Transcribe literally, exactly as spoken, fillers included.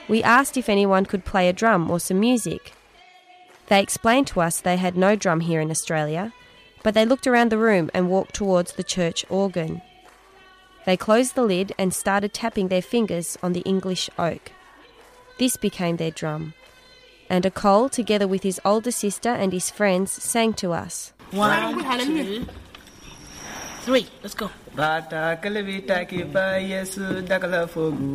We asked if anyone could play a drum or some music. They explained to us they had no drum here in Australia, but they looked around the room and walked towards the church organ. They closed the lid and started tapping their fingers on the English oak. This became their drum. And Akol, together with his older sister and his friends, sang to us. One, two, three, let's go.